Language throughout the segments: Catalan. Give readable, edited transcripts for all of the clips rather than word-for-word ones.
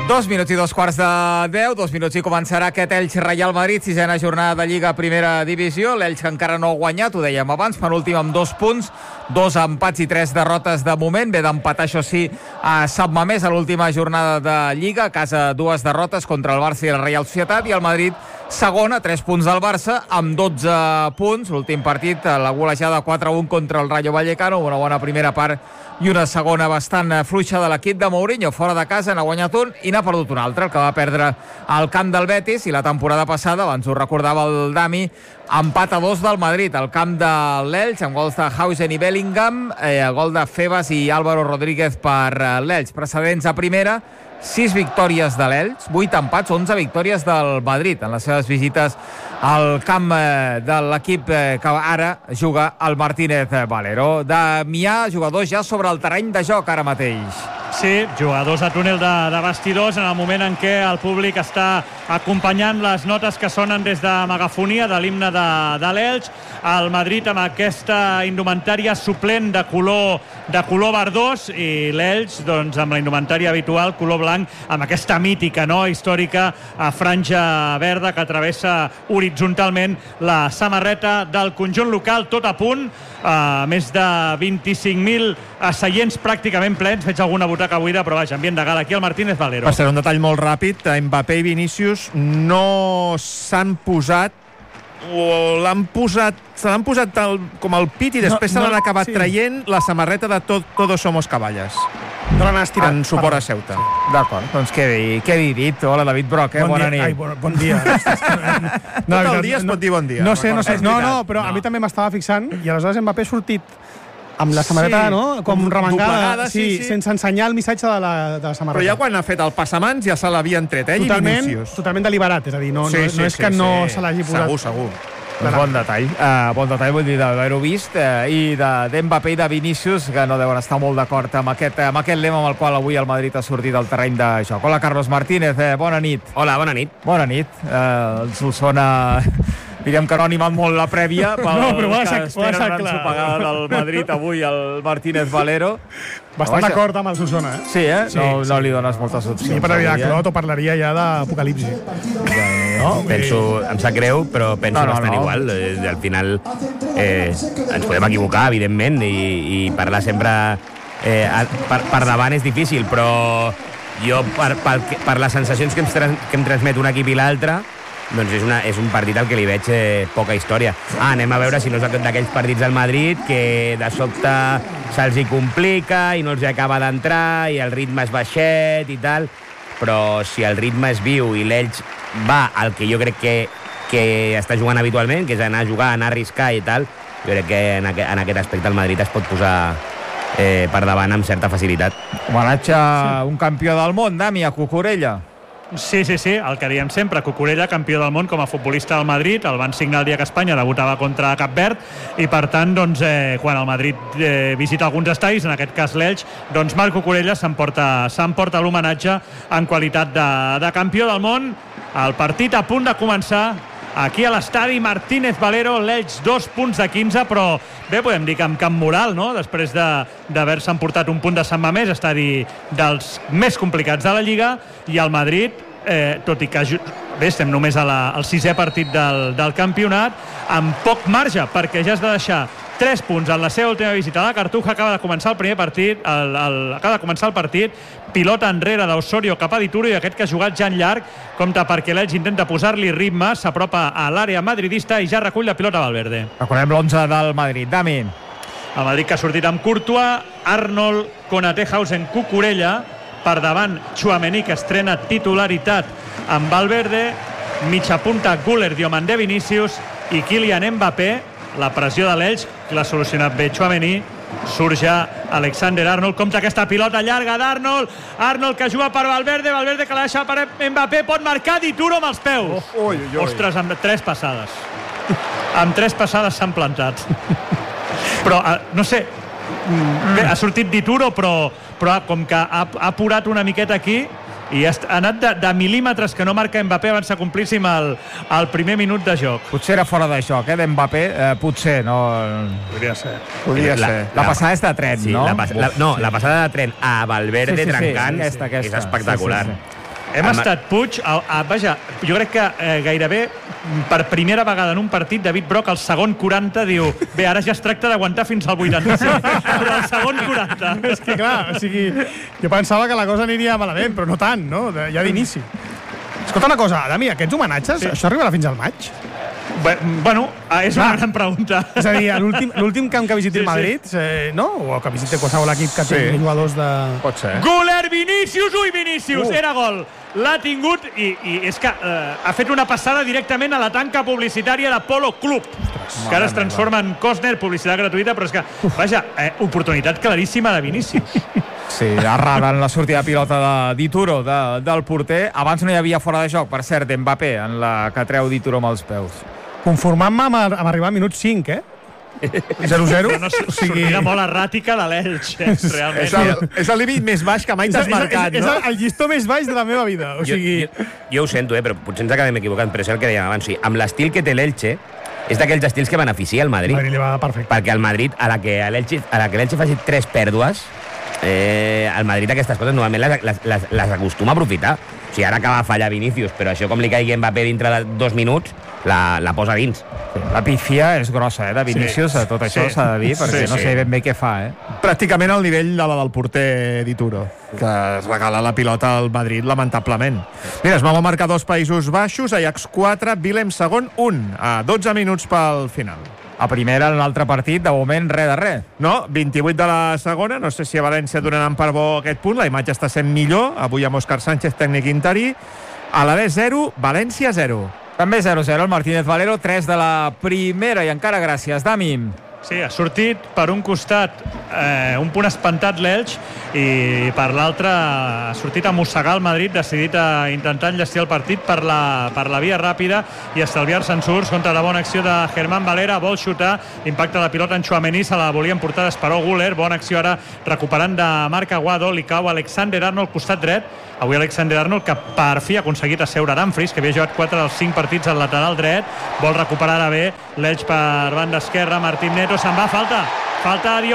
2 minuts i 2:15, 2 minuts i començarà aquest Elx-Reial Madrid, sisena jornada de Lliga Primera Divisió. L'Elx que encara no ha guanyat, ho dèiem abans, penúltim amb 2 punts, 2 empats i 3 derrotes de moment. Ve d'empatar, això sí, a Sant Mamés a l'última jornada de Lliga, a casa 2 derrotes contra el Barça i la Reial Societat, i el Madrid segon a 3 punts del Barça amb 12 punts. L'últim partit, la golejada 4-1 contra el Rayo Vallecano, una bona primera part i una segona bastant fluixa de l'equip de Mourinho. Fora de casa n'ha guanyat un i n'ha perdut un altre, el que va perdre al camp del Betis, i la temporada passada, abans ho recordava el Dami, empat a 2 del Madrid, al camp de l'Elx, amb gols de Hausen i Bellingham, gol de Febas i Álvaro Rodríguez per l'Elx. Precedents a primera, 6 victòries de l'Elx, 8 empats, 11 victòries del Madrid en les seves visites al camp de l'equip que ara juga el Martínez Valero. Damià, jugadors ja sobre el terreny de joc ara mateix. Sí, jugadors a túnel de vestidors en el moment en què el públic està acompanyant les notes que sonen des de megafonia de l'himne de l'Elx. El Madrid amb aquesta indumentària suplent de color verdós, i l'Elx doncs, amb la indumentària habitual, color blanc, amb aquesta mítica, històrica franja verda que travessa horitzontalment la samarreta del conjunt local, tot a punt. Més de 25.000 seients pràcticament plens. Veig alguna butaca buida, però vaja, ambient de gala aquí al Martínez Valero. Per ser un detall molt ràpid, Mbappé i Vinícius no s'han posat, o se l'han posat com el pit, i després se l'han acabat traient la samarreta de Todos Somos Caballas. No l'han estirat. En suport a Ceuta. Sí. D'acord, doncs quedi dit. Hola, David Broc, bona nit. Ai, bon dia. Tot el dia es pot dir bon dia. No sé, però a mi també m'estava fixant, i aleshores Mbappé ha sortit amb la samarreta, com remangada, sense ensenyar el missatge de la samarreta. Però ja quan ha fet el passamans ja se l'havien tret, ell i Vinícius. Totalment deliberat, és a dir, no és que no se l'hagi posat. Segur. Bon detall, vull dir, d'haver-ho vist, i d'Mbappé i de Vinícius, que no deuen estar molt d'acord amb aquest lema amb el qual avui el Madrid ha sortit al terreny de joc. Hola, Carlos Martínez, bona nit. Hola, bona nit. Bona nit. El Solsona, diguem que no ha animat molt la prèvia, però ho ha que esperen una ensopegada del Madrid avui, el Martínez Valero. Bastant d'acord amb el Solsona, Sí, no li dones moltes opcions. Si parlaria de Clot o parlaria ja d'apocalipsi. Em sap greu, però penso bastant igual. Al final ens podem equivocar, evidentment, i parlar sempre per davant és difícil, però jo, per les sensacions que em transmet un equip i l'altre, doncs és un partit al que li veig poca història. Anem a veure si no és d'aquells partits del Madrid que de sobte se'ls hi complica i no els acaba d'entrar i el ritme és baixet i tal, però si el ritme és viu i l'Elx va al que jo crec que està jugant habitualment, que és anar a jugar, anar a arriscar i tal, jo crec que en aquest aspecte el Madrid es pot posar per davant amb certa facilitat. Homenatge a un campió del món, Dami, a Cucurella. Sí, el que diem sempre, Cucurella, campió del món com a futbolista del Madrid, el van signar el dia que Espanya debutava contra Cap Verd, i per tant, doncs, quan el Madrid visita alguns estadis, en aquest cas l'Elx, doncs Marc Cucurella s'emporta l'homenatge en qualitat de campió del món. El partit a punt de començar aquí a l'estadi Martínez Valero, l'Elx 2 punts de 15, però bé, podem dir que amb camp moral, després d'haver-se emportat un punt de Sant Mamés, estadi dels més complicats de la Lliga, i el Madrid, tot i que estem només al 6è partit del campionat, amb poc marge, perquè ja has de deixar 3 punts en la seva última visita a la Cartuja. Acaba de començar el primer partit, acaba de començar el partit, pilota enrere d'Osorio cap a Dituro, i aquest que ha jugat ja en llarg, compta perquè l'Elx intenta posar-li ritme, s'apropa a l'àrea madridista i ja recull la pilota Valverde. Recordem l'11 del Madrid, Dami. El Madrid que ha sortit amb Courtois, Arnold, Konaté, Hausen, Cucurella, per davant Tchouaméni, que estrena titularitat amb Valverde, mitja punta Güler, Diomandé, Vinícius i Kylian Mbappé. La pressió de l'Elx l'ha solucionat bé Tchouaméni. Surt ja Alexander Arnold, compta aquesta pilota llarga d'Arnold, Arnold que juga per Valverde que la deixa per Mbappé, pot marcar Dituro amb els peus. Ostres, amb 3 passades. Amb 3 passades s'han plantat. Però, no sé, bé, ha sortit Dituro, però com que ha apurat una miqueta aquí i ha anat de mil·límetres que no marca Mbappé abans de complir-se el primer minut de joc. Potser era fora de joc, d'Mbappé, potser, no... Podria ser. La passada és de tren, sí, no? La passada de tren a Valverde trencant és espectacular. Hem estat Puig, vaja, jo crec que gairebé per primera vegada en un partit David Brock al segon 40 diu bé, ara ja es tracta d'aguantar fins al 85 però al segon 40 és que clar, o sigui, jo pensava que la cosa aniria malament, però no tant, no? Ja d'inici. Escolta una cosa, Dami, aquests homenatges, això arribarà fins al maig? Bueno, és una gran pregunta. És a dir, l'últim camp que visiti el Madrid, no? O que visiti qualsevol equip que tingui jugadors de... Pot ser. Goler Vinícius, Vinícius, era gol. L'ha tingut i és que ha fet una passada directament a la tanca publicitària de Polo Club, que ara es transforma en Costner, publicitat gratuïta, però és que, vaja, oportunitat claríssima de Vinícius. Sí, errada en la sortida de pilota d'Ituro, del porter. Abans no hi havia fora de joc, per cert, d'Mbappé, en la que treu d'Ituro amb els peus. Conformant-me amb arribar a minut 5, 0-0. No, sortida molt erràtica de l'Elx, realment. És el límit més baix que mai t'has marcat, no? És el llistó més baix de la meva vida. O sigui... Jo ho sento, però potser ens acabem equivocant, però és el que dèiem abans. Amb l'estil que té l'Elche, és d'aquells estils que beneficia el Madrid. Madrid li va perfecte. Perquè el Madrid, a la que l'Elche faci 3 pèrdues, el Madrid aquestes coses normalment les acostuma a aprofitar. O sigui, ara acaba de fallar Vinícius, però això com li caigui Mbappé dintre de 2 minuts, la posa dins. La pífia és grossa, de Vinícius, de tot això s'ha de dir, perquè no sé ben bé què fa, Pràcticament al nivell de la del porter d'Ituro, que es regala la pilota al Madrid, lamentablement. Mira, es mou a marcar 2 Països Baixos, Ajax 4, Willem segon 1, a 12 minuts pel final. A primera, en l'altre partit, de moment, res de res. No, 28 de la segona, no sé si a València donaran per bo aquest punt, la imatge està sent millor, avui amb Òscar Sánchez, tècnic interí, a la B 0, València 0. També 0-0, el Martínez Valero, 3 de la primera, i encara gràcies, Dami. Sí, ha sortit per un costat un punt espantat l'Elx i per l'altre ha sortit a mossegar el Madrid, decidit a intentar enllestir el partit per la via ràpida i estalviar-se ensurts contra la bona acció de Germán Valera. Vol xutar, impacta la pilota en Tchouaméni, se la volien portar d'Esperó Güler. Bona acció ara recuperant de Marc Aguado, li cau Alexander Arnold costat dret. Avui Alexander Arnold, que per fi ha aconseguit asseure Dumfries, que havia jugat 4 dels 5 partits al lateral dret. Vol recuperar ara bé l'Elx per banda esquerra. Martín Neto se'n va, falta a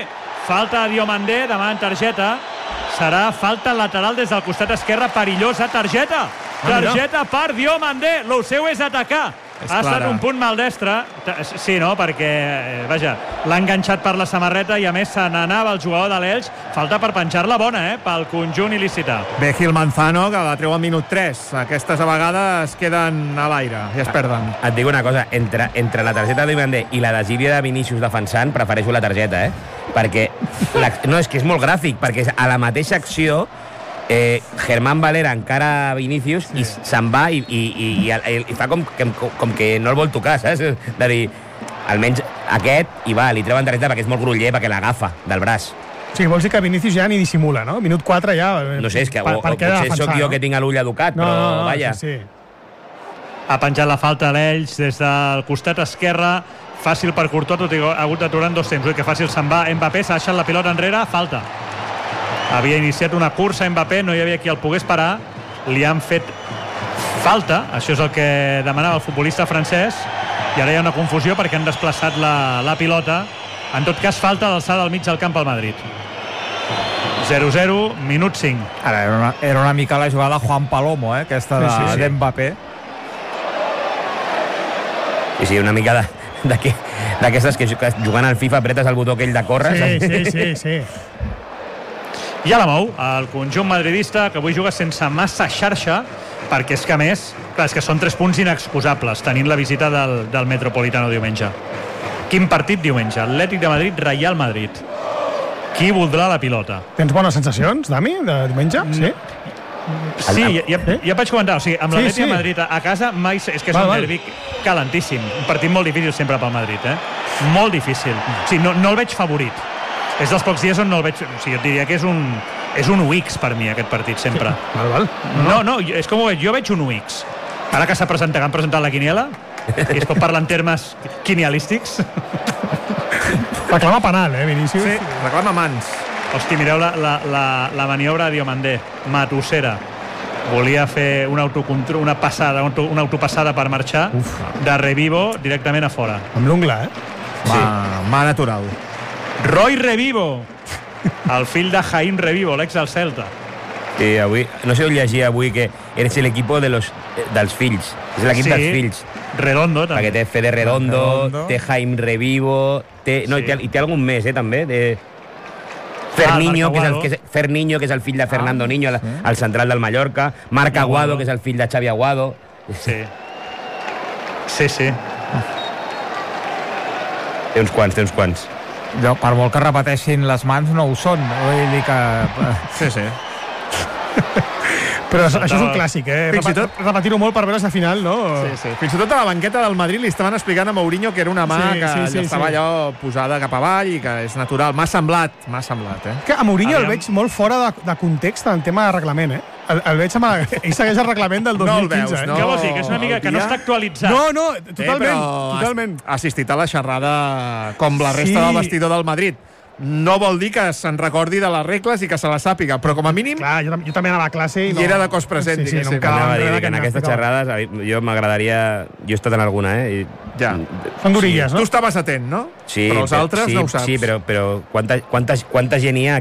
Diomandé, demanant targeta. Serà falta lateral des del costat esquerre, perillosa, targeta per Diomandé. Lo seu és atacar. Ha estat un punt maldestre. Sí, no? Perquè, vaja, l'ha enganxat per la samarreta i a més se n'anava el jugador de l'Elx. Falta per penjar-la bona, pel conjunt il·lícita. Bé, Gil Manzano, que la treu al minut 3. Aquestes a vegades queden a l'aire i es perden. Et dic una cosa, entre la targeta de Diomandé i la desídia de Vinícius defensant, prefereixo la targeta, perquè no, és que és molt gràfic, perquè a la mateixa acció Germán Valera encara Vinícius i se'n va i fa com que no el vol tocar, saps? De dir, almenys aquest i va, li treuen targeta perquè és molt groller, perquè l'agafa del braç. Sí, vols dir que Vinícius ja ni dissimula, no? Minut 4 ja... No sé, és que potser sóc jo que tinc l'ull educat, però vaja. Sí. Ha penjat la falta a l'Elx des del costat esquerre, fàcil per Courtois, tot i ha hagut d'aturar en 2 temps. Ui, que fàcil se'n va Mbappé, s'ha deixat la pilota enrere, falta. Havia iniciat una cursa Mbappé, no hi havia qui el pogués parar, li han fet falta, això és el que demanava el futbolista francès, i ara hi ha una confusió perquè han desplaçat la pilota. En tot cas, falta d'alçada al mig del camp al Madrid. 0-0, minut 5. Ara era una mica la jugada Juan Palomo, aquesta d'Mbappé. Sí, una mica d'aquestes que jugant al FIFA apretes el botó aquell de córrer. Sí. Ja la mou el conjunt madridista, que avui juga sense massa xarxa, perquè és que a més, clar, és que són 3 punts inexcusables tenint la visita del Metropolitano diumenge. Quin partit diumenge? Atlètic de Madrid, Real Madrid. Qui voldrà la pilota? Tens bones sensacions, Dami, de diumenge? Sí? Sí, ja vaig comentar, o sigui, amb l'Atlètic de Madrid a casa mai... És que és un derbi calentíssim, un partit molt difícil sempre pel Madrid, molt difícil. O sigui, no el veig favorit. És dels pocs dies on no el veig... O sigui, et diria que és un UX per mi, aquest partit, sempre. Val. No, és com ho veig. Jo veig un UX. Ara que han presentat la quiniela, i es pot parlar en termes quinialístics. Reclama penal, Vinícius? Sí, reclama mans. Hosti, mireu la maniobra de Diomandé. Matussera. Volia fer una autopassada per marxar. De Revivo directament a fora. Amb l'ungla, Mà natural. Roy Revivo, el fill de Jaime Revivo, l'ex del Celta. Sí, avui, no sé on llegia avui que eres l'equip dels fills. És l'equip dels fills. Redondo, també. Perquè té Fede Redondo, té Jaime Revivo, té algun més, també. Ferniño, Ferniño, que és el fill de Fernando Niño, el central del Mallorca. Marc Aguado, que és el fill de Xavi Aguado. Sí. Té uns quants. Jo, per molt que repeteixin les mans, no ho són. Vull dir que... Sí. Però això és un clàssic, Fins i tot repetir-ho molt per veure si al final, no? Sí. Fins i tot a la banqueta del Madrid li estaven explicant a Mourinho que era una mà que estava allò posada cap avall i que és natural. M'ha semblat, Que a Mourinho el veig molt fora de context en tema de reglament, El veig amb... Ell segueix el reglament del 2015, no el veus, Què vols dir? Que és una mica que no està actualitzat. No, totalment. Ha assistit a la xerrada com la resta del vestidor del Madrid. No vol dir que se'n recordi de les regles i que se les sàpiga, però com a mínim... Clar, jo també anava a classe i no... I era de cos present, diguéssim. Anava a dir que en aquestes xerrades jo m'agradaria... Jo he estat en alguna, Ja. Són d'orilles, no? Tu estaves atent, no? Sí, però els altres no ho saps. Sí, però quanta gent hi ha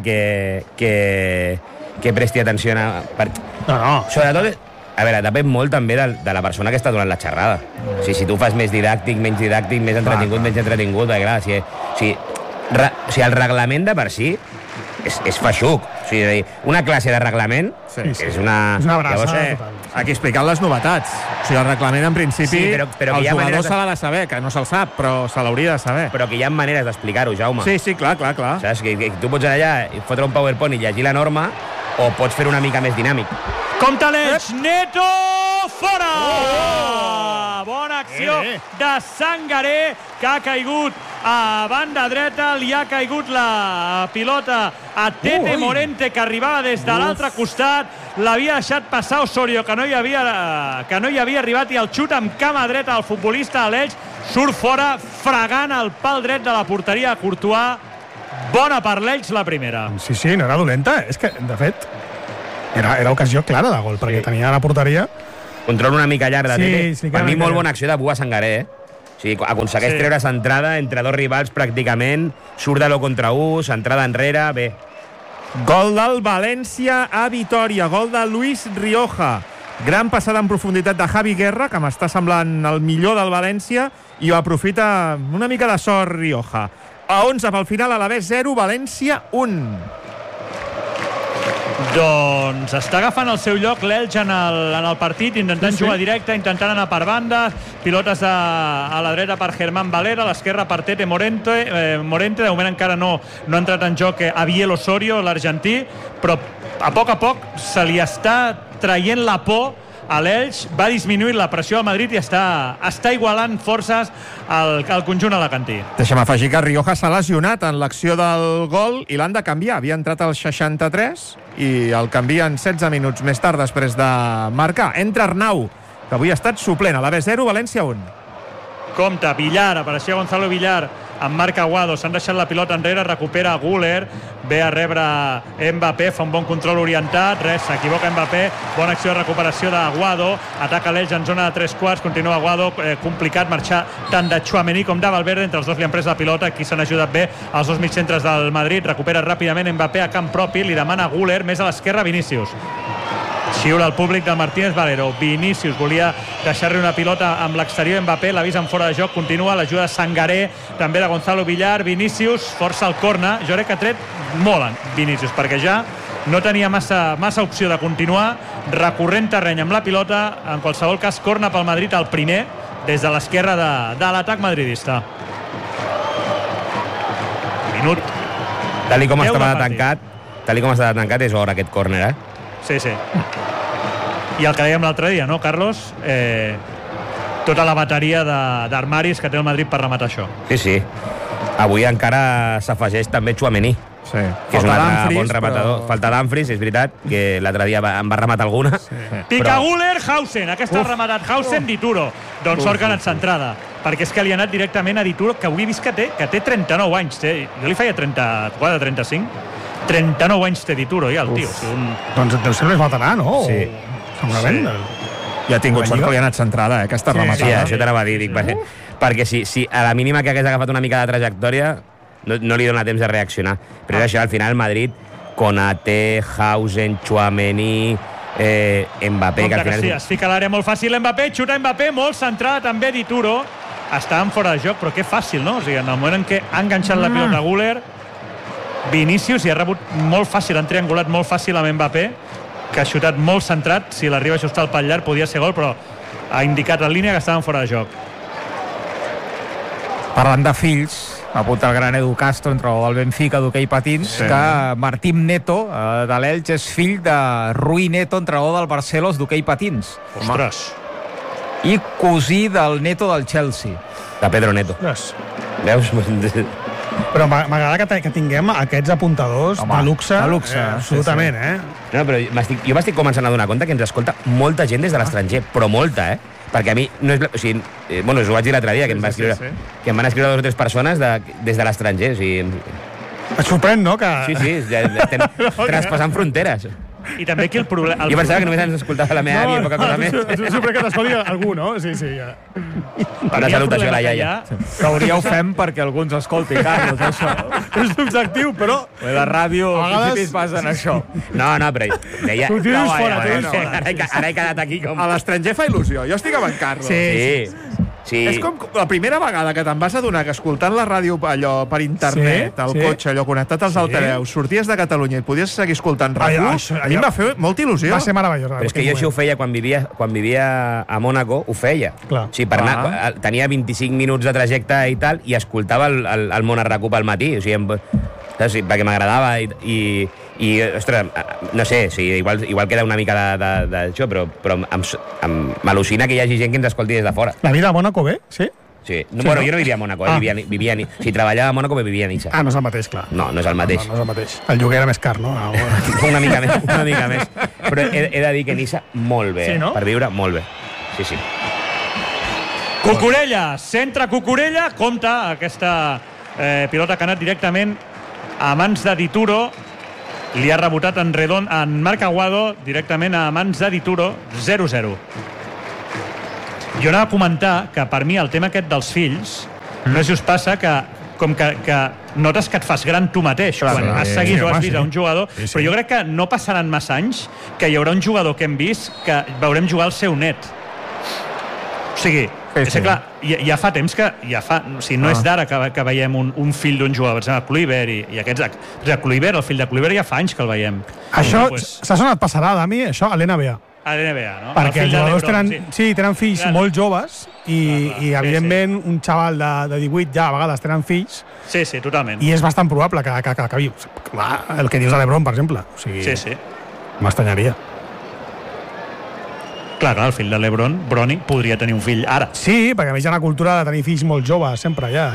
que presti atenció a... No. Sobretot, a veure, depèn molt també de la persona que està donant la xerrada. O sigui, si tu fas més didàctic, menys didàctic, més entretingut, menys entretingut, clar, el reglament de per si és feixuc. O sigui, una classe de reglament és una... És una abraça. Aquí explicant les novetats. O sigui, el reglament, en principi, però el jugador se l'ha de saber, que no se'l sap, però se l'hauria de saber. Però que hi ha maneres d'explicar-ho, Jaume. Sí, clar. Saps? Que tu pots anar allà i fotre un PowerPoint i llegir la norma, o pots fer una mica més dinàmic. Compte l'Elx, Neto, fora! Bona acció de Sangaré, que ha caigut a banda dreta, li ha caigut la pilota a Tete Morente, que arribava des de l'altre costat, l'havia deixat passar Osorio, que no hi havia arribat, i el xut amb cama dreta del futbolista de l'Elx surt fora, fregant el pal dret de la porteria de Courtois. Bona per l'Elx, la primera. Sí, no era dolenta. És que, de fet, era ocasió clara de gol, perquè tenia la porteria... Control una mica llarg de Tete. Sí, per mi, molt bona acció de Bua Sangaré, O sigui, aconsegueix treure centrada entre dos rivals pràcticament, surt de l'1 contra 1, centrada enrere, bé. Gol del València a Vitòria, gol de Luis Rioja. Gran passada en profunditat de Javi Guerra, que m'està semblant el millor del València, i ho aprofita una mica de sort Rioja. A 11 pel final, Alavés 0, València 1. Doncs està agafant el seu lloc l'Elx en el partit, intentant jugar directe, intentant anar per bandes, pilotes a la dreta per Germán Valera, a l'esquerra per Tete Morente, de moment encara no ha entrat en joc Abiel Osorio, l'argentí, però a poc se li està traient la por a l'Elx, va disminuir la pressió al Madrid i està igualant forces al conjunt alacantí. Deixa'm afegir que Rioja s'ha lesionat en l'acció del gol i l'han de canviar. Havia entrat al 63 i el canvien 16 minuts més tard després de marcar. Entra Arnau, que avui ha estat suplent. Alavés 0, València 1. Compte, Villar, apareixia Gonzalo Villar amb Marc Aguado, s'han deixat la pilota enrere, recupera Güler, ve a rebre Mbappé, fa un bon control orientat, s'equivoca Mbappé, bona acció de recuperació d'Aguado, ataca l'Elx en zona de 3/4, continua Aguado, complicat marxar tant de Tchouaméni com de Valverde, entre els dos li han pres la pilota, aquí s'han ajudat bé els dos mitjcentres del Madrid, recupera ràpidament Mbappé a camp propi, li demana Güler, més a l'esquerra Vinícius. Xiula el públic del Martínez Valero. Vinícius volia deixar-li una pilota amb l'exterior. Mbappé l'ha vist en fora de joc. Continua l'ajuda de Sangaré, també de Gonzalo Villar. Vinícius força el corner. Jo crec que ha tret molt en Vinícius, perquè ja no tenia massa opció de continuar recorrent terreny amb la pilota. En qualsevol cas, corner pel Madrid, el primer, des de l'esquerra de l'atac madridista. Minut. Tal com estava tancat, és hora aquest córner, Sí. I el que dèiem l'altre dia, no, Carlos? Tota la bateria d'armaris que té el Madrid per rematar això. Sí. Avui encara s'afegeix també Tchouaméni, que és un altre bon rematador. Falta Dumfries, és veritat, que l'altre dia em va rematar alguna. Pica Güler, Hausen. Aquesta ha rematat Hausen, Dituro. Doncs sort que ha anat centrada, perquè és que li ha anat directament a Dituro, que avui he vist que té 39 anys. Jo li feia 34, 35. 39 anys té Dituro, ja, el tio. Doncs deu ser més veterà, no? Sí. Segurament. Ja ha tingut sort que li ha anat centrada, aquesta rematada. Sí, això t'anava a dir, perquè si a la mínima que hagués agafat una mica de trajectòria no li dona temps de reaccionar. Però és això, al final Madrid, Konaté, Hausen, Tchouaméni, Mbappé, que al final... Sí, es fica a l'àrea molt fàcil Mbappé, xuta Mbappé, molt centrada també Dituro, està en fora de joc, però que fàcil, no? O sigui, en el moment en què ha enganxat la pilota Güler, Vinícius, i ha rebut molt fàcil, han triangulat molt fàcil amb Mbappé, que ha xutat molt centrat, si l'arriba a ajustar el pal llarg podia ser gol, però ha indicat en línia que estaven fora de joc. Parlant de fills, apunta el gran Edu Castro, entrenador del Benfica, d'hoquei patins, que Martín Neto, de l'Elx, és fill de Rui Neto, entrenador del Barcelos d'hoquei patins. Ostres! I cosí del Neto del Chelsea. De Pedro Neto. Ostres. Veus? Però m'agrada que tinguem aquests apuntadors de luxe. De luxe, absolutament, No, però jo m'estic començant a donar compte que ens escolta molta gent des de l'estranger, però molta, perquè a mi no és... O sigui, bueno, us ho vaig dir l'altre dia, que em van escriure 2 o 3 persones des de l'estranger, o sigui... Et sorprèn, no? Sí, estem traspassant fronteres. I també aquí el problema... Jo pensava que només ens escoltava la meva àvia i poca cosa més. Sempre que t'escolti algú, no? Sí, ja. Una salutació a la iaia. Que hauria ho fem perquè algú ens escolti, Carlos, això. És l'objectiu, però... La ràdio, a principis basa en això. No, però deia... Tu tens fora. Ara he quedat aquí com... A l'estranger fa il·lusió. Jo estic amb en Carlos. Sí. És com la primera vegada que te'n vas adonar que escoltant la ràdio allò per internet, al cotxe, allò connectat als altaveus, sorties de Catalunya i podies seguir escoltant RAC1, a mi em va fer molta il·lusió. Va ser meravellós. Però és que jo això ho feia quan vivia a Mònaco, ho feia. Clar. O sigui, per anar, tenia 25 minuts de trajecte i tal, i escoltava el Món a RAC1 pel matí, o sigui, perquè m'agradava i, ostres, no sé, o sigui, igual queda una mica d'això, però m'al·lucina que hi hagi gent que ens escolti des de fora. La vida a Mònaco bé, sí? Sí. Bueno, jo no vivia a Mònaco, vivia si treballava a Mònaco, vivia a Niça. No és el mateix, clar. No és el mateix. No és el mateix. El lloguer era més car, no? Una mica més. Però he de dir que Niça, molt bé. Sí, no? Per viure, molt bé. Sí. Cucurella, centre Cucurella, compta aquesta pilota que ha anat directament a mans de Dituro. Li ha rebotat en Marc Aguado directament a mans de Dituro, 0-0. Jo anava a comentar que per mi el tema aquest dels fills no sé si us passa que com que notes que et fas gran tu mateix quan has seguit o has vist a un jugador, però jo crec que no passaran massa anys que hi haurà un jugador que hem vist que veurem jugar el seu net. O sigui, clar, ja fa temps que no és d'ara que veiem un fill d'un jugador, per exemple, Kluivert i aquests, el fill de Kluivert ja fa anys que el veiem. Això s'ha sonat passarà, Dami, això a l'NBA. A l'NBA, no? Perquè els jugadors tenen fills molt joves i evidentment un xaval de 18 ja a vegades tenen fills. Sí, totalment. I és bastant probable que viu. El que dius de l'Ebron, per exemple. O sigui, sí. M'estranyaria. Clar, el fill de l'Ebron, Brony, podria tenir un fill ara. Sí, perquè a més hi ha una cultura de tenir fills molt joves, sempre ja.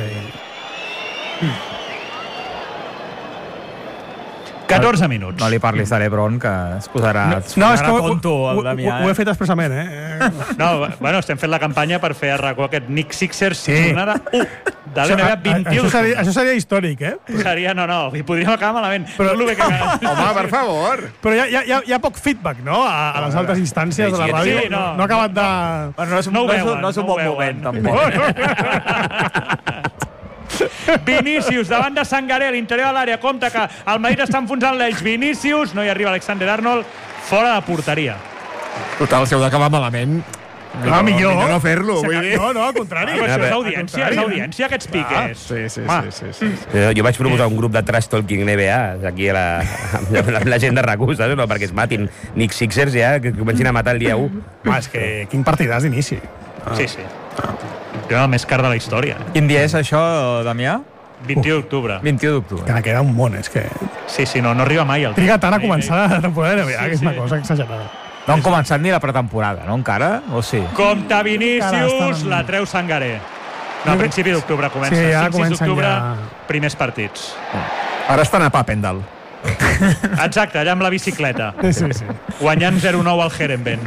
14 minuts. No li parlis de l'Ebron, que es posarà tonto el Damià. Ho he fet expressament, No, bueno, estem fent la campanya per fer a RAC1 aquest Nick Sixers jornada 1 de l'NBA 21. Això seria històric, Seria, no, i podríem acabar malament. Però, home, per favor. Però hi ha poc feedback, no?, a les altres instàncies de la ràdio. Sí, no ha acabat de... No és un bon moment, tampoc. Vinícius davant de Sangaré a l'interior de l'àrea, compta que el Madrid està enfonsant l'Elx. Vinícius, no hi arriba Alexander-Arnold, fora de porteria. Total, si heu d'acabar malament, millor no fer-lo. No, al contrari. Això és audiència, aquests piques. Sí. Jo vaig proposar un grup de trash talking NBA aquí amb la gent de RAC1, saps? No, perquè es matin Nick Sixers ja, que comencin a matar el dia 1. És que quin partidàs d'inici. Sí. El més car de la història. Quin dia és això, Damià? 21 d'octubre. 21 d'octubre. Que queda un món, és que... Sí, no arriba mai el... Triga tant a començar la temporada de NBA, que és una cosa exagerada. No han començat ni la pretemporada, no, encara? O sí? Compte Vinícius, la treu Sangaré. No, a principi d'octubre comença. Sí, ja 5-6 d'octubre, primers partits. Ara estan a Papendal. Exacte, allà amb la bicicleta. Sí. Guanyant 0-9 al Herenben.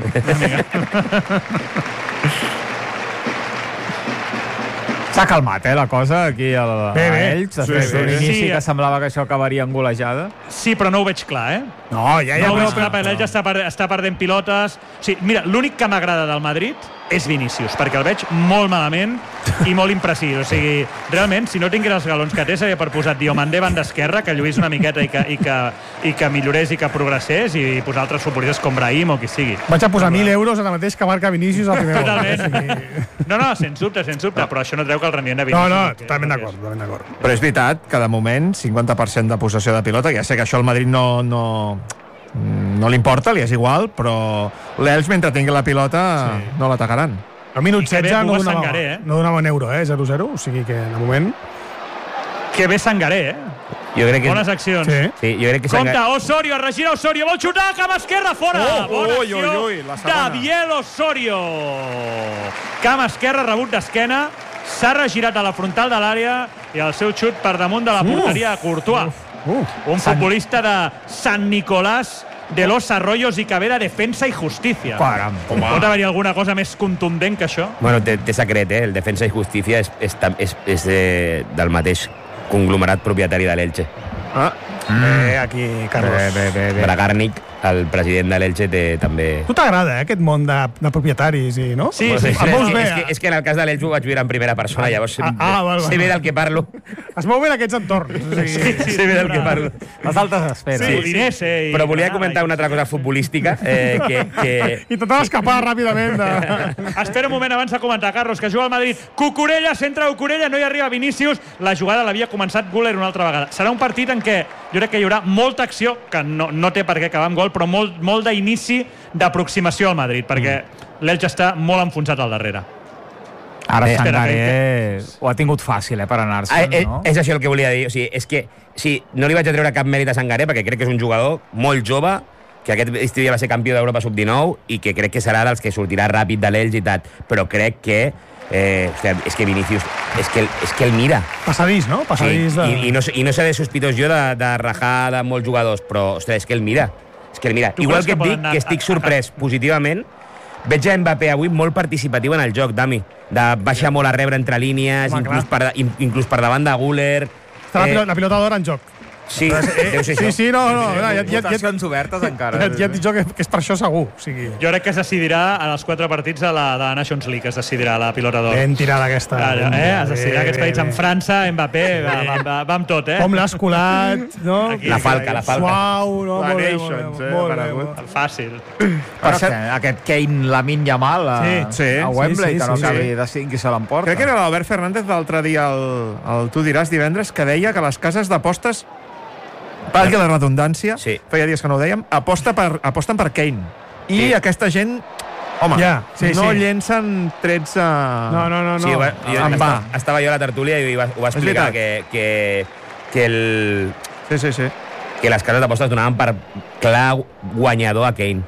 S'ha calmat, la cosa, aquí a Elx, després d'un inici que semblava que això acabaria en golejada. Sí, però no ho veig clar, No, ja ho veig clar, perquè l'Elx està perdent pilotes. Sí, mira, l'únic que m'agrada del Madrid és Vinícius, perquè el veig molt malament i molt imprecis. O sigui, realment, si no tingués els galons que té, s'havia per posar Diomandé banda esquerra, que lluís una miqueta i que millorés i que progressés, i posar altres futbolistes com Brahim o qui sigui. Vaig a posar 1.000 euros ara mateix que marca Vinícius al primer gol. Totalment. No, sens dubte, però això no treu que el rendiment de Vinícius... No, totalment d'acord. Però és veritat que de moment 50% de possessió de pilota, ja sé que això al Madrid no li importa, li és igual, però l'Elx, mentre tingui la pilota, no l'atacaran. Al minut 16 no donava un euro, 0-0, o sigui que de moment... Que bé Sangaré, Jo crec que... Bones accions. Sí, jo crec que Compte, Osorio, es regira Osorio, vol xutar, cama esquerra, fora! Bona acció de Biel Osorio. Cama esquerra, rebut d'esquena, s'ha regirat a la frontal de l'àrea i el seu xut per damunt de la porteria de Courtois. Un futbolista de Sant Nicolás de los Arroyos i que ve de Defensa i Justícia. Pot haver-hi alguna cosa més contundent que això? Bueno, té secret, el Defensa i Justícia és del mateix conglomerat propietari de l'Elche. Aquí, Carlos. Bragarnik, el president de l'Elche, té també... Tu t'agrada, aquest món de propietaris, no? Sí. És que en el cas de l'Elche ho vaig viure en primera persona, llavors sé bé del que parlo. Es mou bé en aquests entorns. Sé bé del que parlo. Les altes esperes. Però volia comentar una altra cosa futbolística. Intentava escapar ràpidament. Espera un moment abans de comentar, Carlos, que juga al Madrid. Cucurella, centre Cucurella, no hi arriba Vinícius. La jugada l'havia començat Güler una altra vegada. Serà un partit en què jo crec que hi haurà molta acció, que no té per què acabar amb gol, però molt d'inici d'aproximació al Madrid, perquè l'Elx està molt enfonsat al darrere. Ara Sangaré ho ha tingut fàcil, per anar-se'n, no? És això el que volia dir. O sigui, és que no li vaig a treure cap mèrit a Sangaré, perquè crec que és un jugador molt jove, que aquest estiu ja va ser campió d'Europa sub-19 i que crec que serà dels que sortirà ràpid de l'Elx i tal, però crec que és que Vinícius és que el mira. Passadís, no? Passadís I no seré sospitós jo de rajar de molts jugadors, però ostres, és que el mira. Igual que et dic que estic sorprès positivament, veig a Mbappé avui molt participatiu en el joc, Dami, de baixar molt a rebre entre línies, inclús per davant de Güler. Està la pilota d'or en joc. Sí, deu ser això. Sí, no. Votacions obertes encara. Ja et dic jo que és per això segur. Jo crec que es decidirà en els 4 partits de la Nations League, es decidirà la pilota d'or. Ben tirada aquesta. Es decidirà aquests partits amb França, Mbappé, va amb tot, Com l'has colat, no? La falca. Suau, no? La Nations, fàcil. Per cert, aquest Kane Lamine Yamal a Wembley, que no acabi de 5 i se l'emporta. Crec que era l'Albert Fernández l'altre dia, el Tu diràs divendres, que deia que les cases d'apostes, valgui la redundància, feia dies que no ho dèiem, aposten per Kane. I aquesta gent, home, no llencen trets a... No. Sí, estava jo a la tertúlia i ho va explicar, que les cases d'apostes donaven per clar guanyador a Kane.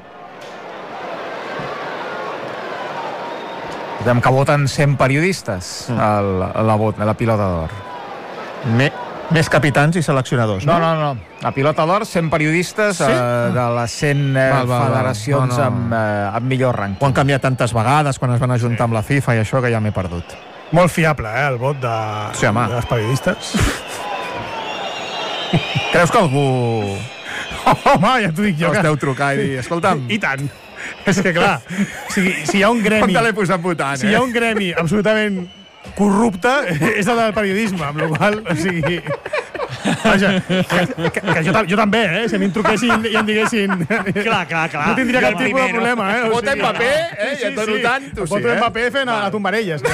Que voten 100 periodistes a la pilota d'or. Més capitans i seleccionadors, no? No. La pilota d'or, 100 periodistes de les 100 federacions amb millor rànquing. Ho han canviat tantes vegades quan es van ajuntar amb la FIFA i això, que ja m'he perdut. Molt fiable, el vot dels periodistes. Creus que algú... Home, ja t'ho dic jo. Els deu trucar i dir, escolta'm... I tant. És que clar, si hi ha un gremi... Com te l'he posat votant, Si hi ha un gremi absolutament corrupte, és el del periodisme, amb la qual cosa, o sigui... Vaja, que jo també, si a mi em truquessin i em diguessin... Clar. No tindria cap tipus de problema, Vota Mbappé, i et dono tant, tu sí, Voto Mbappé fent a tombarelles.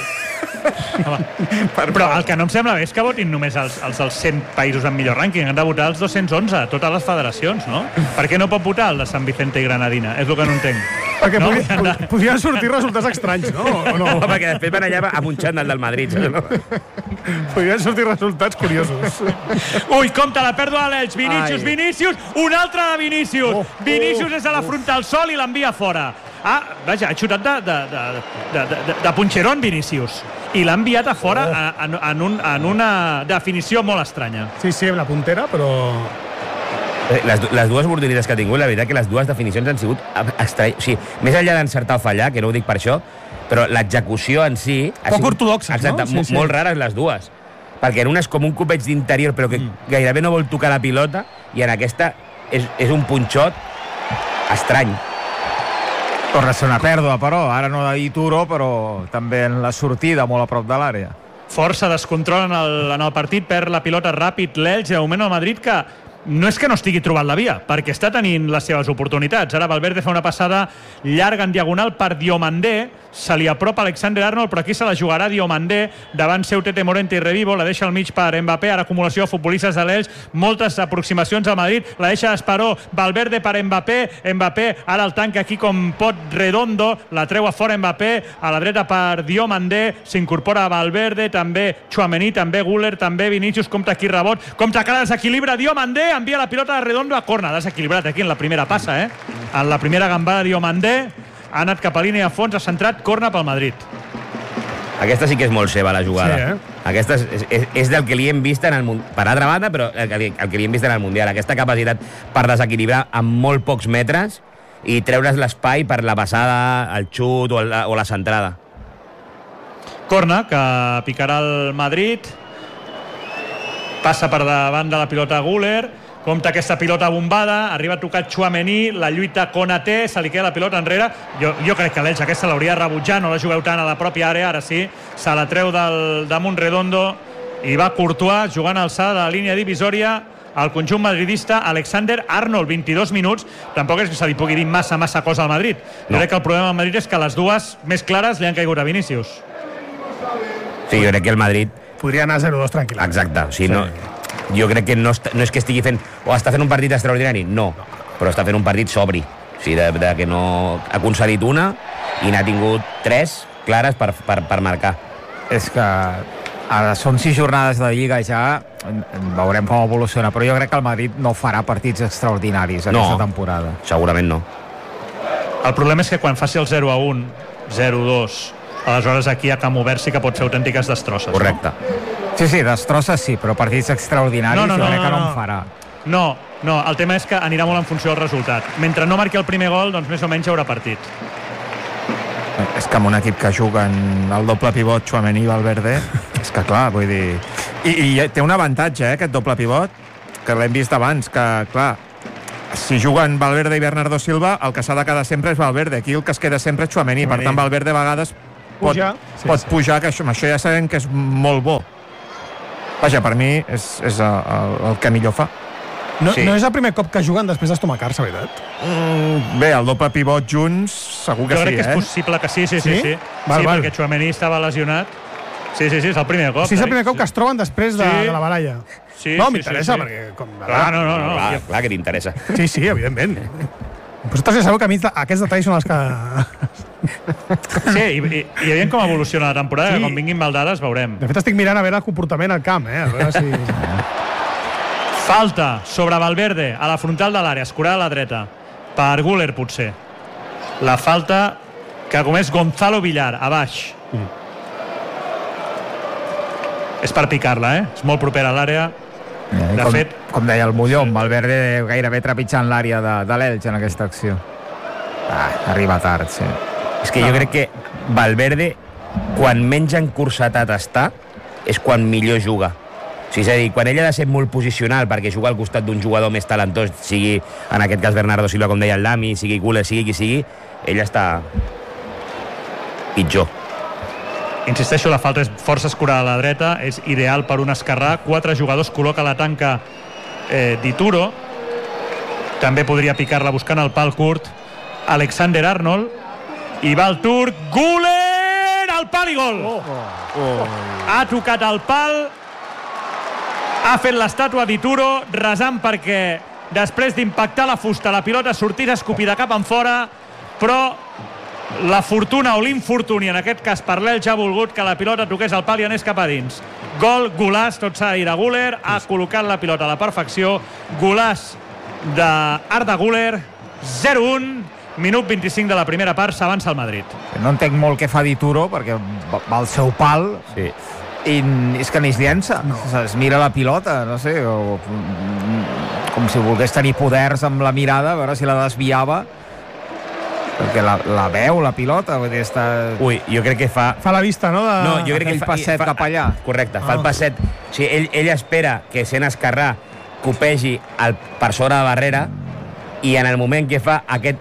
Però el que no em sembla bé és que votin només els 100 països amb millor rànquing. Han de votar els 211, totes les federacions, no? Per què no pot votar el de Sant Vicente i Granadina? És el que no entenc. Perquè podrien sortir resultats estranys, no? No, perquè després van allà amb un xandall del Madrid, no? Podrien sortir resultats curiosos. Ui, compte, la pèrdua de l'Elx. Vinícius, un altre de Vinícius. Vinícius és a la frontal sol i l'envia fora. Vaja, ha xutat de punxerón Vinícius i l'ha enviat a fora en una definició molt estranya. Sí, amb la puntera, però... Les dues oportunitats que ha tingut, la veritat que les dues definicions han sigut estranyes. O sigui, més enllà d'encertar o fallar, que no ho dic per això, però l'execució en si... Poc ortodoxes, no? Molt rares les dues. Perquè en una és com un copeig d'interior, però que gairebé no vol tocar la pilota, i en aquesta és un punxot estrany. Torna a ser una pèrdua, però. Ara no d'Ituro, però també en la sortida, molt a prop de l'àrea. Força descontrol en el partit, perd la pilota ràpid l'Elx, de moment el Madrid que no és que no estigui trobant la via, perquè està tenint les seves oportunitats. Ara Valverde fa una passada llarga en diagonal per Diomandé, se li apropa Alexander Arnold, però aquí se la jugarà Diomandé davant seu Tete Morente i Revivo, la deixa al mig per Mbappé, ara acumulació de futbolistes de l'Elx, moltes aproximacions al Madrid, la deixa d'Esperó, Valverde per Mbappé, ara el tanca aquí com pot Redondo, la treu a fora Mbappé, a la dreta per Diomandé, s'incorpora Valverde, també Tchouaméni, també Güler, també Vinícius, compta aquí rebot, compta que desequilibra Diomandé, envia la pilota de Redondo a corna, desequilibrat aquí en la primera passa, en la primera gambada Diomandé, ha anat cap a línia de fons, ha centrat, corna pel Madrid. Aquesta sí que és molt seva, la jugada. Sí, Aquesta és del que li hem vist en el Mundial. Per altra banda, però el que li hem vist en el Mundial. Aquesta capacitat per desequilibrar amb molt pocs metres i treure's l'espai per la passada, el xut o la centrada. Corna, que picarà el Madrid. Passa per davant de la pilota Güler. Compta aquesta pilota bombada, arriba a tocar Tchouaméni, la lluita Konaté, se li queda la pilota enrere. Jo crec que l'Elx aquesta l'hauria de rebutjar, no la jugueu tant a la pròpia àrea, ara sí, se la treu damunt Redondo i va Courtois jugant a alçada de la línia divisòria al conjunt madridista. Alexander Arnold, 22 minuts, tampoc és que se li pugui dir massa cosa al Madrid. Jo crec que el problema del Madrid és que les dues més clares li han caigut a Vinícius. Sí, jo crec que el Madrid... Podria anar 0-2 tranquil·lament. Exacte, o sigui, no, jo crec que no és que estigui fent o està fent un partit extraordinari, no, però està fent un partit sobri, o sigui, de que no ha concedit una i n'ha tingut 3 clares per marcar. És que ara són 6 jornades de Lliga, ja veurem com evoluciona, però jo crec que el Madrid no farà partits extraordinaris aquesta temporada. Segurament no. El problema és que quan faci el 0-1, 0-2, aleshores aquí a camp obert sí que pot fer autèntiques destrosses. Correcte. Sí, destrosses sí, però partits extraordinaris jo crec que no en farà. No, el tema és que anirà molt en funció del resultat. Mentre no marqui el primer gol, doncs més o menys haurà partit. És que amb un equip que juguen el doble pivot Tchouaméni i Valverde, és que clar, vull dir... I té un avantatge, aquest doble pivot, que l'hem vist abans, que clar, si juguen Valverde i Bernardo Silva, el que s'ha de quedar sempre és Valverde. Aquí el que es queda sempre és Tchouaméni. Per tant, Valverde a vegades pot pujar, que això ja sabem que és molt bo. Vaja, per mi és el que millor fa. No és el primer cop que juguen després d'estomacar-se, veritat? Bé, el doble pivot junts segur que sí, Jo crec que és possible que sí. Sí, perquè Tchouaméni estava lesionat. Sí, és el primer cop. Sí, és el primer cop que es troben després de la baralla. No, m'interessa, perquè... Clar, no. Clar que t'interessa. Sí, evidentment. Vosaltres ja sabeu que a mi aquests detalls són els que... Sí, i veiem com evoluciona la temporada, que quan vinguin maldades veurem. De fet, estic mirant a veure el comportament al camp, a veure si... Falta sobre Valverde a la frontal de l'àrea, escurada a la dreta. Per Güler, potser. La falta que ha comès Gonzalo Villar, a baix. És per picar-la, És molt propera a l'àrea. De fet... Com deia el Molló, Valverde gairebé trepitjant l'àrea de l'Elx en aquesta acció. Arriba tard, sí. És que jo crec que Valverde, quan menys encursetat està, és quan millor juga. O sigui, és a dir, quan ell ha de ser molt posicional perquè juga al costat d'un jugador més talentós, sigui en aquest cas Bernardo Silva, com deia el Lami, sigui Güler, sigui qui sigui, ell està pitjor. Insisteixo, la falta és força escurada a la dreta, és ideal per un esquerrà. 4 jugadors, col·loca la tanca d'Ituro. També podria picar-la buscant el pal curt Alexander Arnold. I va el turc, Güler, al pal i gol! Ha tocat el pal, ha fet l'estàtua d'Ituro, resant perquè després d'impactar la fusta la pilota sortís escopida cap en fora, però la fortuna o l'infortuni, en aquest cas per l'Elx, ha volgut que la pilota toqués al pal i anés cap a dins. Gol, golaç, tot s'ha de dir de Güler, ha col·locat la pilota a la perfecció, golaç d'Arda Güler, 0-1, minut 25 de la primera part, s'avança el Madrid. No entenc molt què fa d'Ituro, perquè va al seu pal i és que ni es llença, es mira la pilota, no sé, com si volgués tenir poders amb la mirada, a veure si la desviava, perquè la veu, la pilota, vull dir, està... Ui, jo crec que fa... Fa la vista, no? No, jo crec que fa passet cap allà. Correcte, fa el passet. O sigui, ell espera que sent esquerrà copegi per sobre de la barrera i en el moment que fa aquest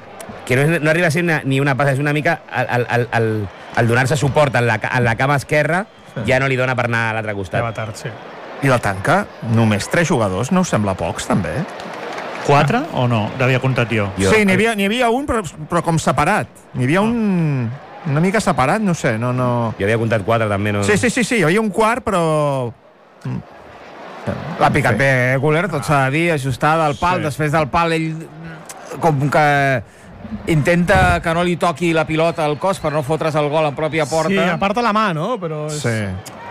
que no arriba a ser ni una passa, és una mica el donar-se suport en la cama esquerra, ja no li dona per anar a l'altre costat. Va tard, sí. I la tanca, només 3 jugadors, no us sembla pocs, també? 4 o no? L'havia comptat jo. Sí, n'hi havia un, però com separat. N'hi havia un una mica separat, no sé, no... Jo havia comptat 4, també, no... Sí, hi havia un quart, però... L'ha picat bé, Güler, tot s'ha de dir, ajustada al pal, després del pal ell com que intenta que no li toqui la pilota al cos per no fotre's el gol en pròpia porta. Sí, aparta la mà, no? Però és... Sí.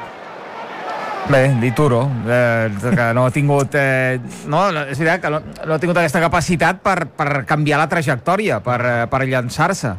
Bé, Dituro, que no ha tingut... no, és veritat que no ha tingut aquesta capacitat per canviar la trajectòria, per llançar-se.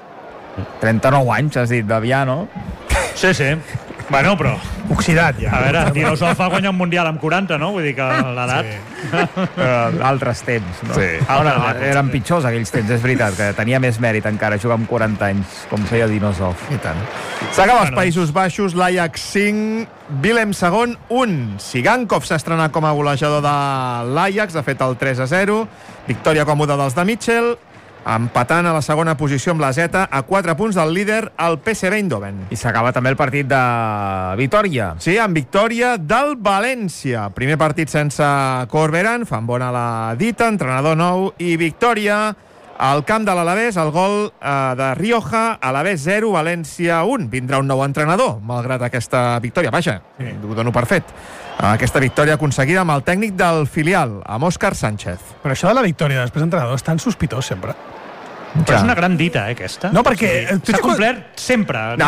39 anys, has dit, d'Avià, no? Sí. Bueno, però... Oxidat, ja. A veure, Dinosaur va guanyar un Mundial amb 40, no? Vull dir que l'edat... Sí. Altres temps, no? Sí. Eren pitjors aquells temps, és veritat, que tenia més mèrit encara jugar amb 40 anys, com feia Dinosaur. I tant. S'acaba als Països Baixos, l'Ajax 5, Willem II 1. Sigankov s'ha estrenat com a golejador de l'Ajax, ha fet el 3-0. Victòria còmoda dels de Mitchell, empatant a la segona posició amb la Z a 4 punts del líder, el PSV Eindhoven. I s'acaba també el partit de Vitòria. Sí, amb victòria del València. Primer partit sense Corberán, fan bona la dita, entrenador nou i victòria al camp de l'Alavés, el gol de Rioja, Alavés 0, València 1. Vindrà un nou entrenador, malgrat aquesta victòria. Vaja, ho dono per fet. Aquesta victòria aconseguida amb el tècnic del filial, amb Òscar Sánchez. Però això de la victòria després d'entrenador és tan sospitós sempre. Però és una gran dita, aquesta. No, perquè... S'ha complert sempre. No.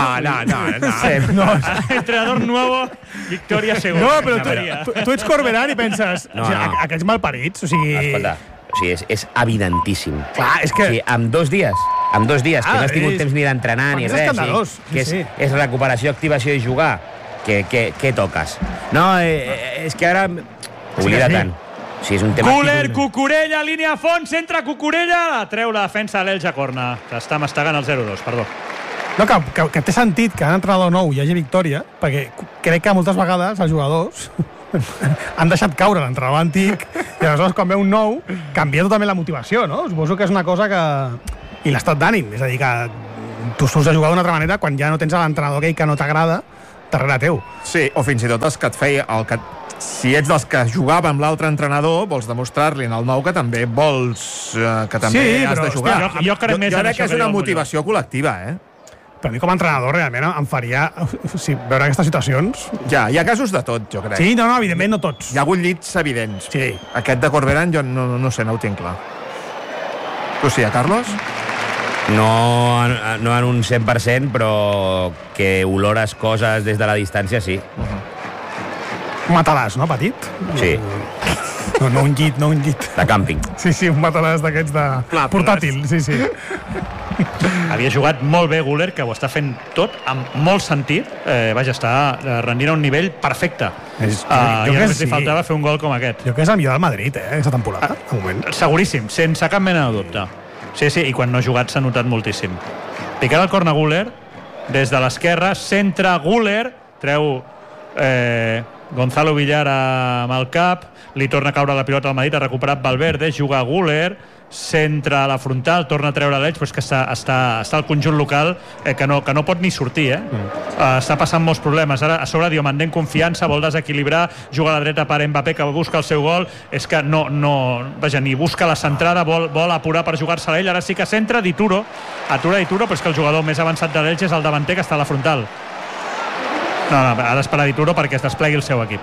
Entrenador nuevo, victòria segura. No, però tu ets Corberán i penses... No. O sigui, aquests malparits, o sigui... Escolta, o sigui, és evidentíssim. Clar, és que... O sigui, amb dos dies, que no has tingut temps ni d'entrenar ni és res, escandalós, que sí. és recuperació, activació i jugar. Què toques? No, és que ara... Oblida tant. O sigui, és un tema... Güler, Cucurella, línia a fons, centra Cucurella, treu la defensa de l'Elx a corna. Està mastegant el 0-2, perdó. No, que té sentit que en entrenador nou hi hagi victòria, perquè crec que moltes vegades els jugadors han deixat caure l'entrenador antic i aleshores quan ve un nou canvia totalment la motivació, no? Suposo que és una cosa que... I l'estat d'ànim, és a dir, que tu surts a jugar d'una altra manera quan ja no tens l'entrenador aquell que no t'agrada darrere teu. Sí, o fins i tot els que et feia... Si ets dels que jugava amb l'altre entrenador, vols demostrar-li en el nou que també vols... que també has de jugar. Hòstia, jo crec més jo en crec això que és que una jo el motivació col·lectiva, Però a mi com a entrenador realment em faria... veure aquestes situacions... Ja, hi ha casos de tot, jo crec. Sí, no, evidentment no tots. Hi ha hagut llits evidents. Sí. Aquest de Corberán jo no sé, no ho tinc clar. Tu sí, Carlos? No en un 100%, però que olores coses des de la distància, sí. Un matalàs, no, petit? Sí. No un llit. De càmping. Sí, un matalàs d'aquests de... portàtil, sí. Havia jugat molt bé Güler, que ho està fent tot amb molt sentit. Està rendint a un nivell perfecte. I només li faltava fer un gol com aquest. Jo crec que és el millor del Madrid, aquesta temporada, de moment. Seguríssim, sense cap mena de dubte. Sí, i quan no ha jugat s'ha notat moltíssim. Picada al corner Güler, des de l'esquerra, centra Güler, treu Gonzalo Villar amb el cap, li torna a caure la pilota al Madrid, ha recuperat Valverde, juga Güler, centra a la frontal, torna a treure l'Elx, però és que està el conjunt local que no pot ni sortir, està passant molts problemes. Ara a sobre Diomandé en confiança, vol desequilibrar, juga a la dreta per Mbappé, que busca el seu gol, és que ni busca la centrada, vol apurar per jugar-se-la ell, ara sí que centra, Dituro, atura Dituro, però és que el jugador més avançat de l'Elx és el davanter, que està a la frontal. No, ha d'esperar Dituro perquè es desplegui el seu equip.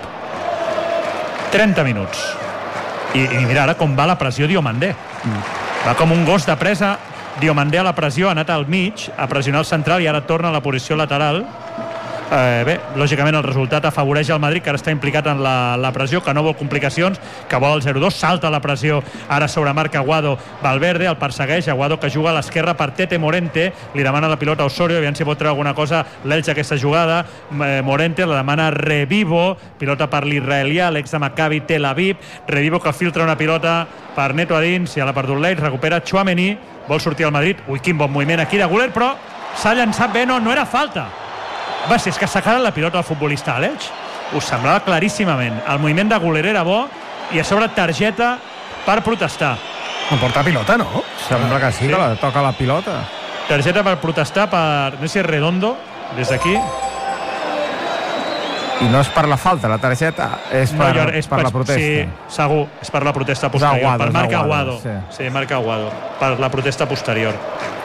30 minuts. I mira ara com va la pressió Diomandé. Va com un gos de presa. Diomandé a la pressió, ha anat al mig a pressionar el central i ara torna a la posició lateral. Bé, lògicament el resultat afavoreix el Madrid, que ara està implicat en la pressió, que no vol complicacions, que vol el 0-2, salta la pressió, ara sobre marca Aguado, Valverde, el persegueix, Aguado que juga a l'esquerra per Tete Morente, li demana la pilota a Osorio, aviam si pot treure alguna cosa l'Elx aquesta jugada, Morente la demana Revivo, pilota per l'israelià, l'ex de Maccabi Tel Aviv, Revivo que filtra una pilota per Neto a dins, i a la perdut l'Elx, recupera Tchouaméni, vol sortir al Madrid, quin bon moviment aquí de Güler, però s'ha llançat bé, no era falta. Va, si és que s'ha quedat la pilota al futbolista Àlex, us semblava claríssimament. El moviment de Güler era bo i a sobre targeta per protestar. No porta pilota, no? Sembla que sí, que la toca la pilota. Targeta per protestar per, no sé si és Redondo, des d'aquí. I no és per la falta, la targeta és per la protesta. Sí, segur, és per la protesta posterior. Aguado, per Marc Aguado. Sí, Marc Aguado. Per la protesta posterior.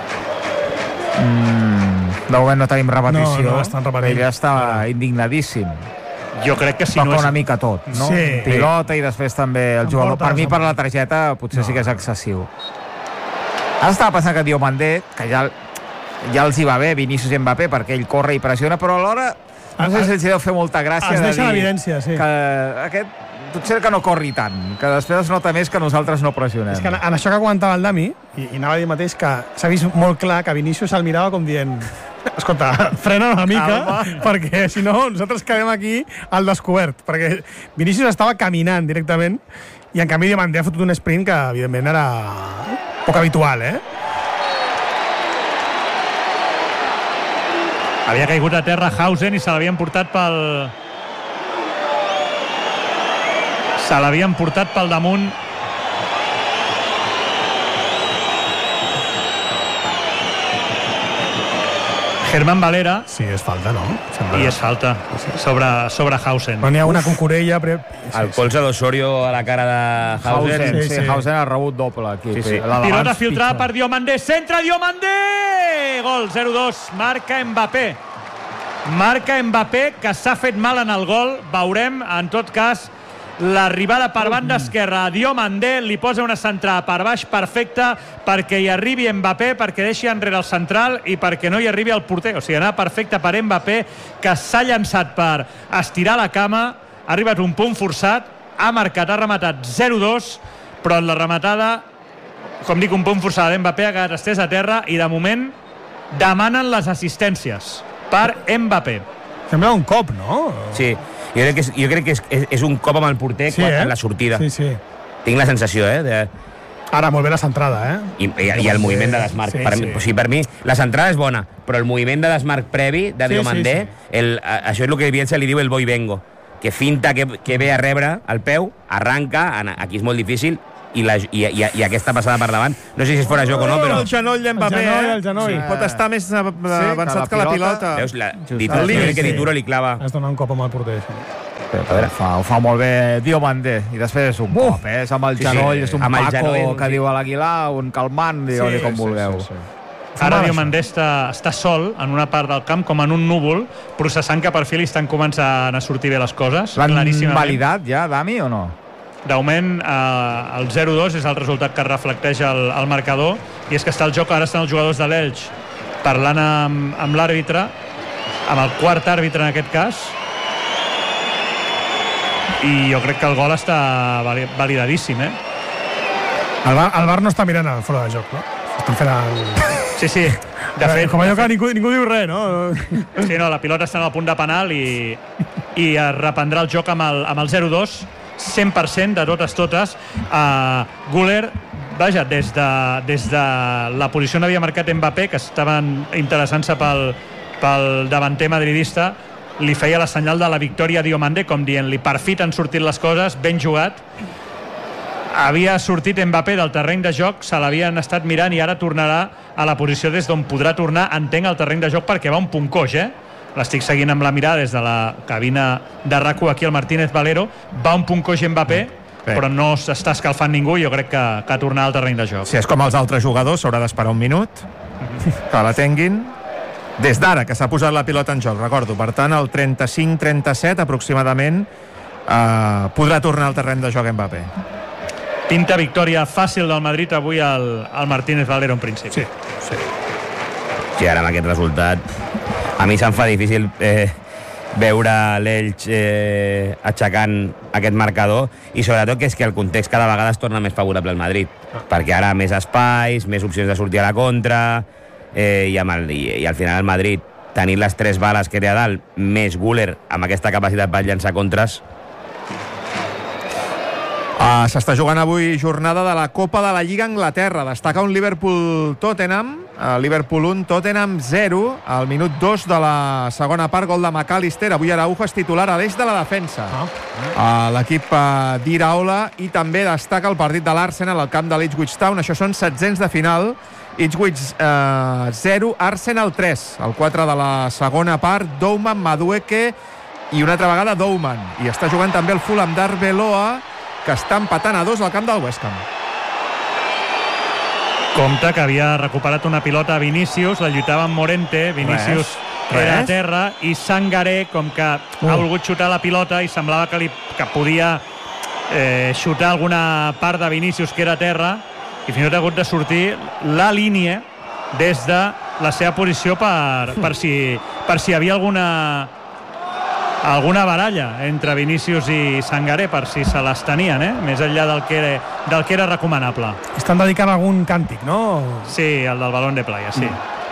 De moment no tenim repetició. No estan repetint. Ell està indignadíssim. Jo crec que si Toca no és... una mica tot, no? Sí. Pilota i després també el jugador. Per mi, per la targeta, potser sí que és excessiu. Ara estava pensant que Diomandé, que ja els hi va bé Vinícius i Mbappé, perquè ell corre i pressiona, però alhora no sé si els deu fer molta gràcia es de deixa dir l'evidència, sí. que aquest potser que no corri tant, que després es nota més que nosaltres no pressionem. És que en això que comentava el Dami, i anava a dir mateix que s'ha vist molt clar que Vinícius se'l mirava com dient escolta, frena una mica, perquè si no nosaltres quedem aquí al descobert, perquè Vinícius estava caminant directament i en canvi Diomandé ha fotut un sprint que evidentment era poc habitual, Havia caigut a terra Hausen i se l'havien portat pel... Se l'havien portat pel damunt. Germán Valera. Sí, és falta, no? I és falta sobre Hausen. Però n'hi ha una concorella... El colze d'Osorio a la cara de Hausen. Sí, Hausen ha rebut doble aquí. Sí. Pilota filtrada per Diomandé. Centre Diomandé! Gol, 0-2. Marca Mbappé. Marca Mbappé, que s'ha fet mal en el gol. Veurem, en tot cas, l'arribada per banda esquerra a Diomandé, li posa una centrada per baix perfecta perquè hi arribi Mbappé, perquè deixi enrere el central i perquè no hi arribi el porter. O sigui, anar perfecte per Mbappé, que s'ha llançat per estirar la cama, ha arribat un punt forçat, ha marcat, ha rematat 0-2, però en la rematada, com dic, un punt forçat d'Mbappé, ha quedat estès a terra i de moment demanen les assistències per Mbappé. Sembla un cop, no? Sí, jo crec que és un cop amb el porter en la sortida. Sí. Tinc la sensació, Ara, molt bé la centrada, I el moviment de desmarc. O sigui, per mi, la centrada és bona, però el moviment de desmarc previ de Diomandé, això és el que Bielsa li diu el voy vengo, que finta que ve a rebre el peu, arranca, aquí és molt difícil, i aquesta passada per davant, no sé si és fora joc o no, però... El genoll d'Mbappé, el genoll. Sí, pot estar més avançat que la pilota. Veus, que Dituro li clava. Has donat un cop amb el porter, Ho fa molt bé Diomandé i després és un cop, és amb el genoll, és un Paco que diu a l'Aguilar, un calmant, digueu-li com vulgueu. Ara Diomandé està sol en una part del camp, com en un núvol, processant que per fi li estan començant a sortir bé les coses. L'han validat ja, Dami, o no? De moment, el 0-2 és el resultat que reflecteix el marcador, i és que està el joc, ara estan els jugadors de l'Elx parlant amb l'àrbitre, amb el quart àrbitre en aquest cas, i jo crec que el gol està validadíssim, El VAR no està mirant el fora de joc, no? Estan fent el... Sí. De fet, com allò que ningú diu res, no? Sí, no, la pilota està en el punt de penal i es reprendrà el joc amb el 0-2, 100% de totes. Güler, vaja, des de la posició on havia marcat Mbappé, que estaven interessant-se pel davanter madridista, li feia la senyal de la victòria a Diomandé, com dient-li, per fi t'han sortit les coses, ben jugat. Havia sortit Mbappé del terreny de joc, se l'havien estat mirant i ara tornarà a la posició des d'on podrà tornar, entenc, al terreny de joc, perquè va un punt coix, L'estic seguint amb la mirada des de la cabina de RAC1 aquí al Martínez Valero. Va un punt coix Mbappé, però no s'està escalfant ningú, jo crec que tornarà al terreny de joc. Si és com els altres jugadors, s'haurà d'esperar un minut que la tinguin des d'ara, que s'ha posat la pilota en joc, recordo. Per tant, el 35-37 aproximadament podrà tornar al terreny de joc Mbappé. Pinta victòria fàcil del Madrid avui al Martínez Valero en principi. Sí, ara amb aquest resultat a mi se'm fa difícil veure l'Elx aixecant aquest marcador, i sobretot que és que el context cada vegada es torna més favorable al Madrid, perquè ara més espais, més opcions de sortir a la contra, i al final el Madrid, tenint les 3 bales que té a dalt, més Güler amb aquesta capacitat per llançar contres, S'està jugant avui jornada de la Copa de la Lliga Anglaterra. Destaca un Liverpool-Tottenham, Liverpool 1, Tottenham 0, al minut 2 de la segona part, gol de McAllister. Avui Araujo és titular a l'eix de la defensa. L'equip d'Iraola, i també destaca el partit de l'Arsenal al camp de l'Ipswich Town. Això són 700 de final. Ipswich 0, Arsenal 3. El 4 de la segona part, Douman, Madueke i una altra vegada Douman. I està jugant també el Fulham d'Arbeloa, que està empatant a 2 al camp del West Ham. Compte que havia recuperat una pilota a Vinícius, la lluitava amb Morente, Vinícius era a terra, i Sangaré, com que ha volgut xutar la pilota i semblava que podia xutar alguna part de Vinícius que era a terra, i fins i tot ha hagut de sortir la línia des de la seva posició per si hi havia alguna baralla entre Vinícius i Sangaré, per si se les tenien, més enllà del que era recomanable. Estan dedicant algun càntic, no? Sí, el del balón de playa, sí.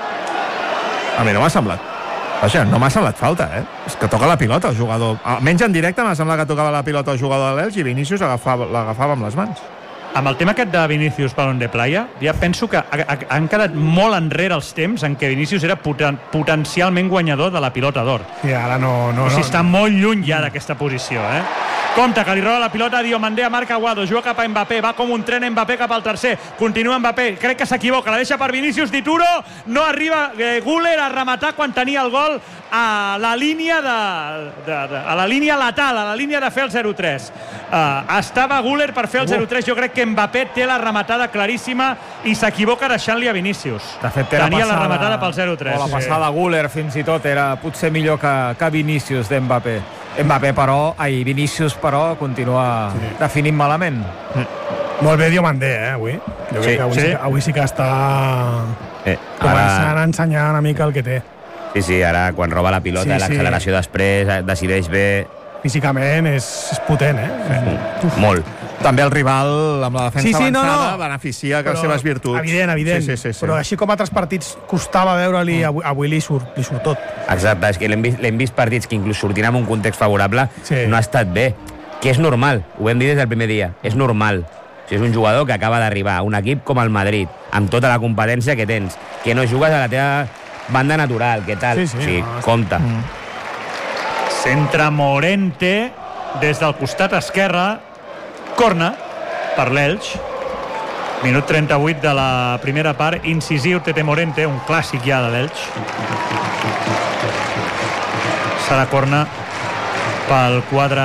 A mi no m'ha semblat. Vaja, no m'ha semblat falta, És que toca la pilota el jugador. Almenys en directe m'ha semblat que tocava la pilota el jugador de l'Elx i Vinícius l'agafava amb les mans. Amb el tema aquest de Vinícius Balón de Playa, ja penso que han quedat molt enrere els temps en què Vinícius era potencialment guanyador de la pilota d'or. Sí, ara no. O sigui, està molt lluny ja d'aquesta posició, Compte que li roba la pilota a Diomandé, a Marc Aguado, juga cap a Mbappé, va com un tren Mbappé cap al tercer, continua Mbappé, crec que s'equivoca, la deixa per Vinícius, Dituro, no arriba Güler a rematar quan tenia el gol a la línia a la línia lateral, a la línia de fer el 0-3. Estava Güler per fer el 0-3, jo crec que Mbappé té la rematada claríssima i s'equivoca deixant-li a Vinícius. De fet, tenia la rematada pel 0-3. O la passada Güler fins i tot era potser millor que Vinícius d'Mbappé. Vinícius, però, continua definint malament. Molt bé Diomandé, avui. Jo crec que avui sí que està començant a ensenyar una mica el que té. Sí, ara quan roba la pilota, l'acceleració després, decideix bé. Físicament és potent, Molt. També el rival, amb la defensa avançada, beneficia que les seves virtuts. Evident. Sí. Però així com altres partits costava veure-li, avui li surt tot. Exacte, és que l'hem vist partits que inclús sortint en un context favorable no ha estat bé. Que és normal, ho vam dir des del primer dia, és normal. Si és un jugador que acaba d'arribar a un equip com el Madrid, amb tota la competència que tens, que no jugues a la teva banda natural, què tal? Sí, compte. Centra Morente des del costat esquerre, corna per l'Elx, minut 38 de la primera part, incisiu Tete Morente, un clàssic ja de l'Elx. Serà corna pel quadre